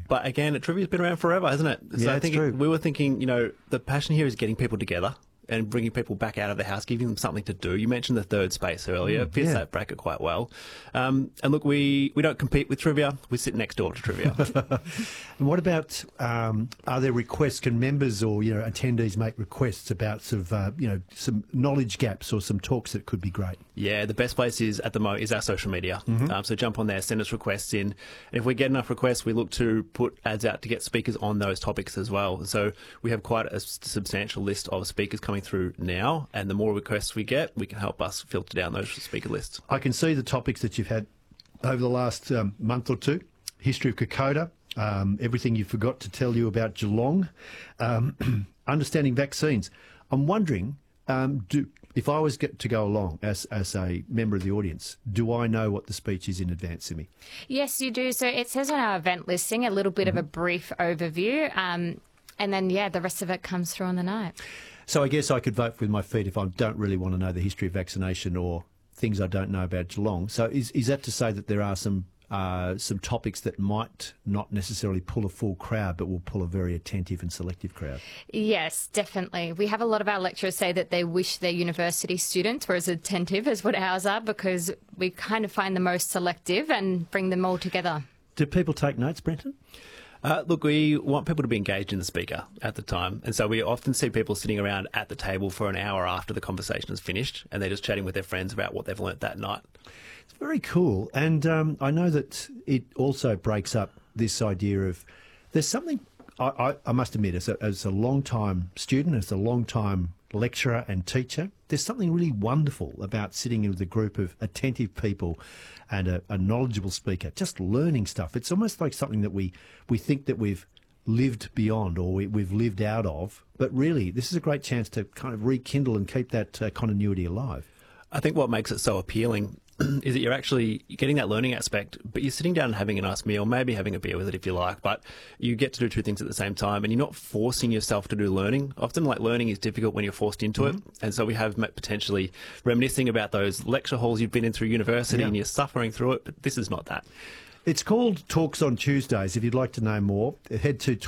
But again, trivia's been around forever, hasn't it? So Yeah, I think it's true. we were thinking, the passion here is getting people together and bringing people back out of the house, giving them something to do. You mentioned the third space earlier. It fits yeah. that bracket quite well. And look, we don't compete with trivia. We sit next door to trivia. And what about, are there requests? Can members or, attendees make requests about sort of, some knowledge gaps or some talks that could be great? Yeah, the best place is at the moment is our social media. So jump on there, send us requests in. And if we get enough requests, we look to put ads out to get speakers on those topics as well. So we have quite a substantial list of speakers coming through now, and the more requests we get, we can help us filter down those speaker lists. I can see the topics that you've had over the last month or two. History of Kokoda, everything you forgot to tell you about Geelong, understanding vaccines. I'm wondering, if I was to go along as a member of the audience, do I know what the speech is in advance, Simi? Yes, you do. So it says on our event listing a little bit of a brief overview, and then, the rest of it comes through on the night. So I guess I could vote with my feet if I don't really want to know the history of vaccination or things I don't know about Geelong. So is that to say that there are some topics that might not necessarily pull a full crowd, but will pull a very attentive and selective crowd? Yes, definitely. We have a lot of our lecturers say that they wish their university students were as attentive as what ours are, because we kind of find the most selective and bring them all together. Do people take notes, Brenton? Look, we want people to be engaged in the speaker at the time. And so we often see people sitting around at the table for an hour after the conversation is finished, and they're just chatting with their friends about what they've learnt that night. It's very cool. And I know that it also breaks up this idea of there's something, I must admit, as a long-time student, as a long-time lecturer and teacher, there's something really wonderful about sitting with a group of attentive people and a knowledgeable speaker, just learning stuff. It's almost like something that we think that we've lived beyond or we've lived out of, but really this is a great chance to kind of rekindle and keep that continuity alive. I think what makes it so appealing is that you're actually getting that learning aspect, but you're sitting down and having a nice meal, maybe having a beer with it if you like, but you get to do two things at the same time, and you're not forcing yourself to do learning. Often, learning is difficult when you're forced into it, and so we have potentially reminiscing about those lecture halls you've been in through university and you're suffering through it, but this is not that. It's called Talks on Tuesdays. If you'd like to know more, head to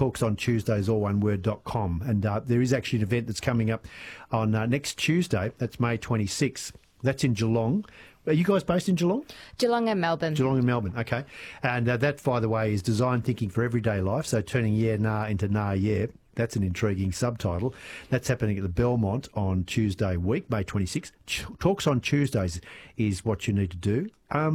talksontuesdays.com, and there is actually an event that's coming up on next Tuesday. That's May 26th. That's in Geelong. Are you guys based in Geelong? Geelong and Melbourne. Geelong and Melbourne, okay. And that, by the way, is Design Thinking for Everyday Life, so turning yeah, nah into nah, yeah. That's an intriguing subtitle. That's happening at the Belmont on Tuesday week, May 26th. Talks on Tuesdays is what you need to do.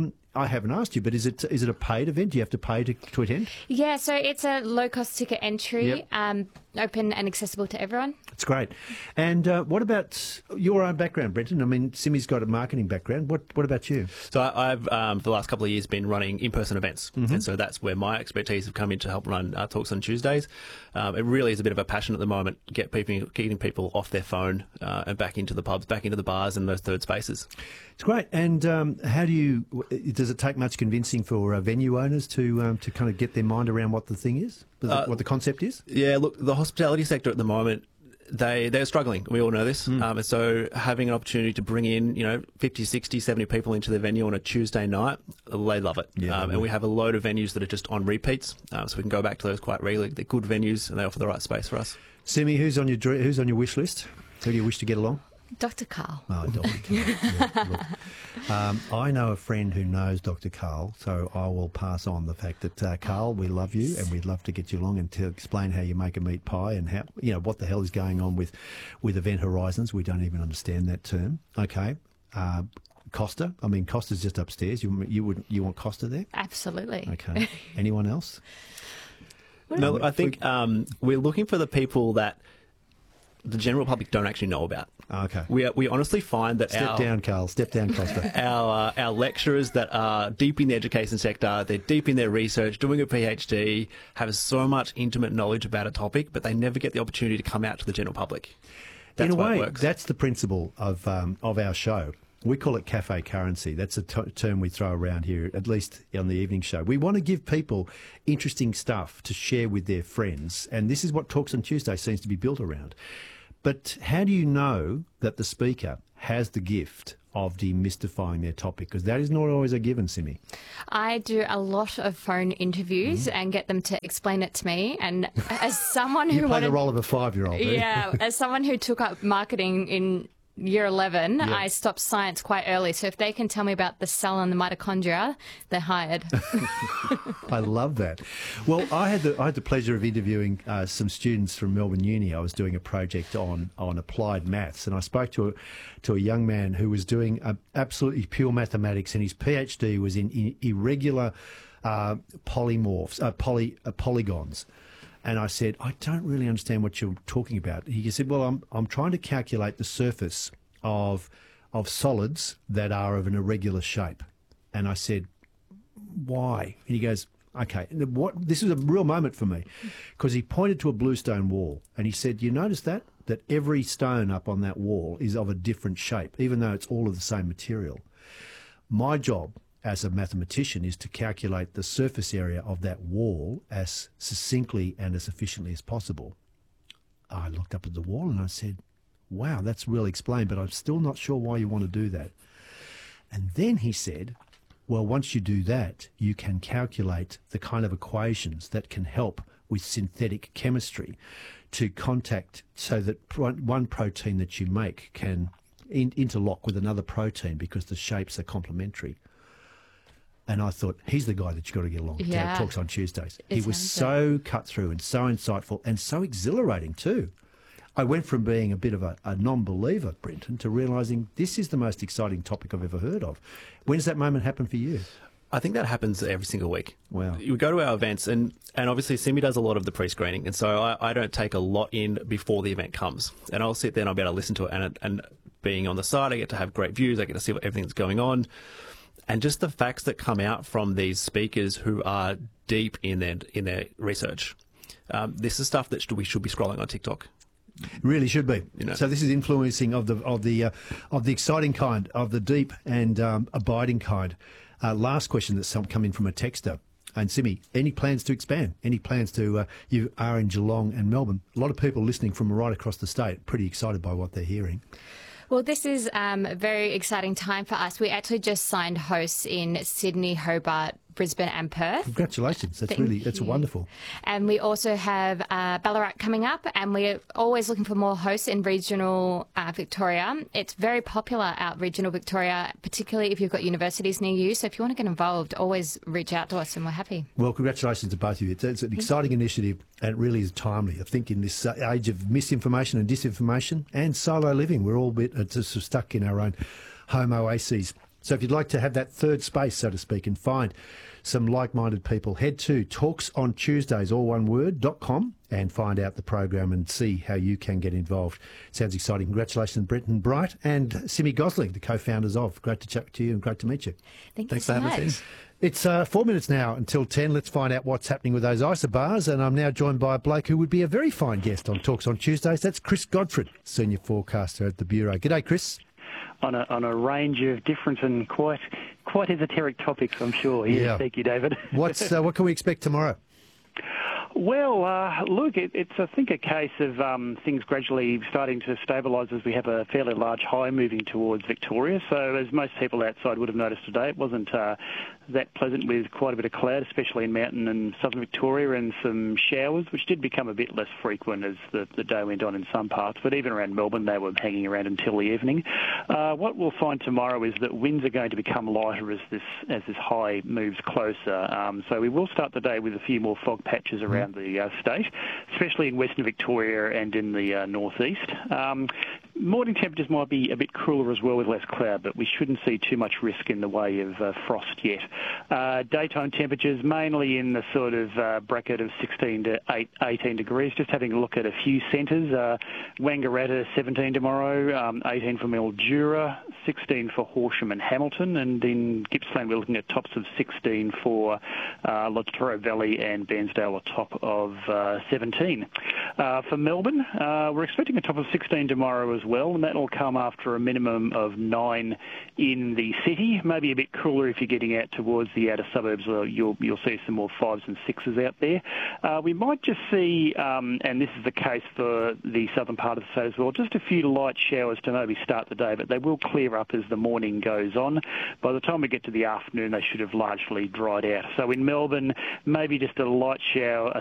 I haven't asked you, but is it a paid event? Do you have to pay to attend? Yeah, so it's a low-cost ticket entry, open and accessible to everyone. That's great. And what about your own background, Brenton? I mean, Simi's got a marketing background. What about you? So I've, for the last couple of years, been running in-person events. And so that's where my expertise have come in to help run Talks on Tuesdays. It really is a bit of a passion at the moment, getting people off their phone and back into the pubs, back into the bars and those third spaces. It's great. And how does it take much convincing for venue owners to kind of get their mind around what the thing is, what the concept is? Yeah, look, the hospitality sector at the moment, they're struggling. We all know this. And so having an opportunity to bring in, 50, 60, 70 people into their venue on a Tuesday night, they love it. Yeah, and we have a load of venues that are just on repeats, so we can go back to those quite regularly. They're good venues and they offer the right space for us. Simi, who's on your wish list? Who do you wish to get along? Dr. Carl. Oh, Dr. Carl. Yeah, look, I know a friend who knows Dr. Carl, so I will pass on the fact that, Carl, we love you and we'd love to get you along and to explain how you make a meat pie and how, what the hell is going on with Event Horizons. We don't even understand that term. Okay. Costa. I mean, Costa's just upstairs. You want Costa there? Absolutely. Okay. Anyone else? No, I think we're looking for the people that the general public don't actually know about. Okay. We honestly find that Step down, Carl. Step down, Costa. Our lecturers that are deep in the education sector, they're deep in their research, doing a PhD, have so much intimate knowledge about a topic, but they never get the opportunity to come out to the general public. That's in a why way, it works. that's the principle of our show. We call it cafe currency. That's a term we throw around here, at least on the evening show. We want to give people interesting stuff to share with their friends, and this is what Talks on Tuesday seems to be built around. But how do you know that the speaker has the gift of demystifying their topic? Because that is not always a given, Simi. I do a lot of phone interviews and get them to explain it to me. And as someone who You play the role of a 5-year-old. do you? yeah, as someone who took up marketing in year 11, Yeah. I stopped science quite early. So if they can tell me about the cell and the mitochondria, they're hired. I love that. Well, I had the pleasure of interviewing some students from Melbourne Uni. I was doing a project on applied maths, and I spoke to a young man who was doing absolutely pure mathematics, and his PhD was in irregular polygons. And I said, I don't really understand what you're talking about. He said, well, I'm trying to calculate the surface of solids that are of an irregular shape. And I said, why? And he goes, okay, this is a real moment for me, because he pointed to a bluestone wall and he said, you notice that every stone up on that wall is of a different shape, even though it's all of the same material. My job as a mathematician is to calculate the surface area of that wall as succinctly and as efficiently as possible. I looked up at the wall and I said, wow, that's well explained, but I'm still not sure why you want to do that. And then he said, well, once you do that, you can calculate the kind of equations that can help with synthetic chemistry to contact so that one protein that you make can interlock with another protein because the shapes are complementary. And I thought, he's the guy that you've got to get along to have talks on Tuesdays. He was so cut through and so insightful and so exhilarating too. I went from being a bit of a non-believer, Brenton, to realising this is the most exciting topic I've ever heard of. When does that moment happen for you? I think that happens every single week. Wow. We go to our events, and obviously Simi does a lot of the pre-screening, and so I don't take a lot in before the event comes. And I'll sit there and I'll be able to listen to it, and being on the side, I get to have great views, I get to see everything that's going on. And just the facts that come out from these speakers who are deep in their research. This is stuff that we should be scrolling on TikTok. It really should be. You know. So this is influencing of the exciting kind, of the deep and abiding kind. Last question that's come in from a texter. And Simi, any plans to expand? Any plans to? You are in Geelong and Melbourne. A lot of people listening from right across the state, pretty excited by what they're hearing. Well, this is a very exciting time for us. We actually just signed hosts in Sydney, Hobart, Brisbane and Perth. Congratulations. That's wonderful. And we also have Ballarat coming up, and we're always looking for more hosts in regional Victoria. It's very popular out regional Victoria, particularly if you've got universities near you. So if you want to get involved, always reach out to us and we're happy. Well, congratulations to both of you. It's an exciting initiative and it really is timely. I think in this age of misinformation and disinformation and solo living, we're all a bit just stuck in our own home oases. So if you'd like to have that third space, so to speak, and find some like-minded people, head to talksontuesdays, all one word, .com and find out the program and see how you can get involved. Sounds exciting. Congratulations, Brenton Bright and Simi Gosling, the co-founders of. Great to chat to you and great to meet you. Thanks so much. It's 4 minutes now until 10. Let's find out what's happening with those isobars. And I'm now joined by a bloke who would be a very fine guest on Talks on Tuesdays. That's Chris Godfrey, Senior Forecaster at the Bureau. G'day, Chris. On a range of different and quite esoteric topics, I'm sure. Yeah. Thank you, David. What can we expect tomorrow? Well, look, it's, I think, a case of things gradually starting to stabilise as we have a fairly large high moving towards Victoria. So as most people outside would have noticed today, it wasn't that pleasant with quite a bit of cloud, especially in mountain and southern Victoria, and some showers, which did become a bit less frequent as the day went on in some parts. But even around Melbourne, they were hanging around until the evening. What we'll find tomorrow is that winds are going to become lighter as this high moves closer. So we will start the day with a few more fog patches around the state, especially in western Victoria and in the northeast. Morning temperatures might be a bit cooler as well with less cloud, but we shouldn't see too much risk in the way of frost yet. Daytime temperatures mainly in the sort of bracket of 16 to 18 degrees. Just having a look at a few centres. Wangaratta 17 tomorrow, 18 for Mildura, 16 for Horsham and Hamilton, and in Gippsland we're looking at tops of 16 for Latrobe Valley and Bairnsdale, a top of 17. For Melbourne, we're expecting a top of 16 tomorrow as well, and that will come after a minimum of 9 in the city. Maybe a bit cooler if you're getting out towards the outer suburbs. You'll see some more 5s and 6s out there. We might just see, and this is the case for the southern part of the state as well, just a few light showers to maybe start the day, but they will clear up as the morning goes on. By the time we get to the afternoon, they should have largely dried out. So in Melbourne, maybe just a light shower, a